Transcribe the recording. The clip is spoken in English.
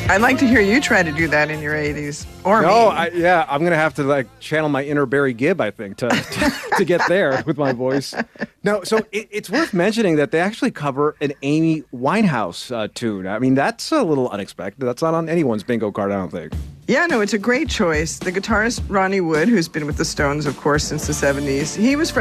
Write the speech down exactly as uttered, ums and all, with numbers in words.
I'd like to hear you try to do that in your eighties. Or no, me. I, yeah, I'm going to have to like channel my inner Barry Gibb, I think, to, to, to get there with my voice. No, so it, it's worth mentioning that they actually cover an Amy Winehouse uh, tune. I mean, that's a little unexpected. That's not on anyone's bingo card, I don't think. Yeah, no, it's a great choice. The guitarist Ronnie Wood, who's been with the Stones, of course, since the seventies, he was